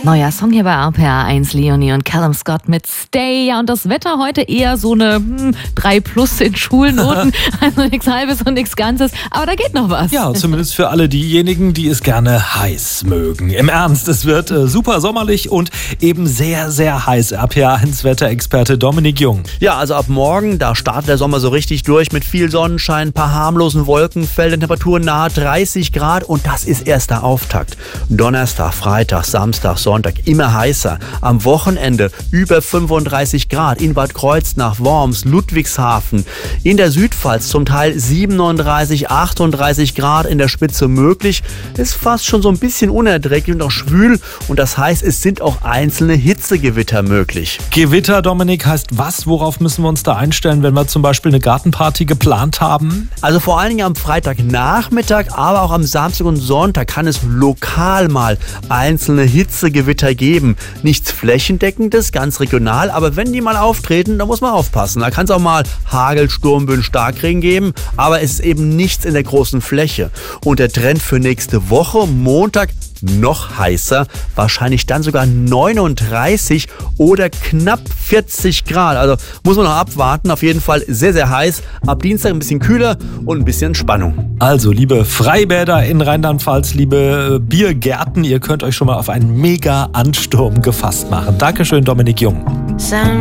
Neuer Song hier bei RPA 1, Leonie und Callum Scott mit Stay. Ja, und das Wetter heute eher so eine 3+ in Schulnoten. Also nichts Halbes und nichts Ganzes. Aber da geht noch was. Ja, zumindest für alle diejenigen, die es gerne heiß mögen. Im Ernst, es wird super sommerlich und eben sehr, sehr heiß. RPA 1 Wetterexperte Dominik Jung. Ja, also ab morgen, da startet der Sommer so richtig durch mit viel Sonnenschein, ein paar harmlosen Wolkenfeldern, Temperaturen nahe 30 Grad und das ist erst der Auftakt. Donnerstag, Freitag, Samstag, Sonntag immer heißer. Am Wochenende über 35 Grad in Bad Kreuznach, Worms, Ludwigshafen. In der Südpfalz zum Teil 37, 38 Grad in der Spitze möglich. Ist fast schon so ein bisschen unerträglich und auch schwül. Und das heißt, es sind auch einzelne Hitzegewitter möglich. Gewitter, Dominik, heißt was? Worauf müssen wir uns da einstellen, wenn wir zum Beispiel eine Gartenparty geplant haben? Also vor allen Dingen am Freitagnachmittag, aber auch am Samstag und Sonntag kann es lokal mal einzelne Hitzegewitter geben. Nichts Flächendeckendes, ganz regional, aber wenn die mal auftreten, dann muss man aufpassen. Da kann es auch mal Hagel, Sturmböen, Starkregen geben, aber es ist eben nichts in der großen Fläche. Und der Trend für nächste Woche, Montag, noch heißer, wahrscheinlich dann sogar 39 oder knapp 40 Grad. Also muss man noch abwarten, auf jeden Fall sehr, sehr heiß. Ab Dienstag ein bisschen kühler und ein bisschen Spannung. Also, liebe Freibäder in Rheinland-Pfalz, liebe Biergärten, ihr könnt euch schon mal auf einen Mega-Ansturm gefasst machen. Dankeschön, Dominik Jung.